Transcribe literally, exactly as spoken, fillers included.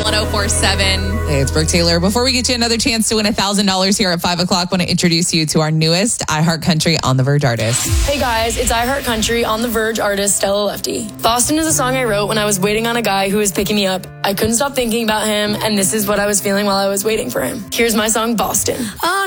one oh four point seven. Hey, it's Brooke Taylor. Before we get you another chance to win one thousand dollars here at five o'clock, I want to introduce you to our newest iHeart Country on the Verge artist. Hey guys, it's iHeart Country on the Verge artist Stella Lefty. Boston is a song I wrote when I was waiting on a guy who was picking me up. I couldn't stop thinking about him, and this is what I was feeling while I was waiting for him. Here's my song, Boston. Oh,